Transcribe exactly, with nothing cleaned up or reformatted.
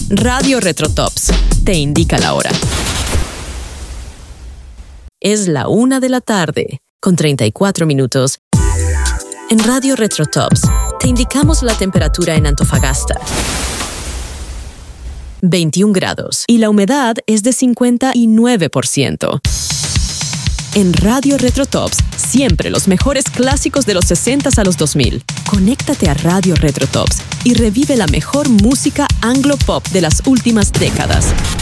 Radio Retrotops te indica la hora. Es la una de la tarde, con treinta y cuatro minutos. En Radio Retrotops te indicamos la temperatura en Antofagasta. veintiún grados y la humedad es de cincuenta y nueve por ciento. En Radio Retrotops, siempre los mejores clásicos de los sesentas a los dos mil. Conéctate a Radio Retrotops y revive la mejor música anglo-pop de las últimas décadas.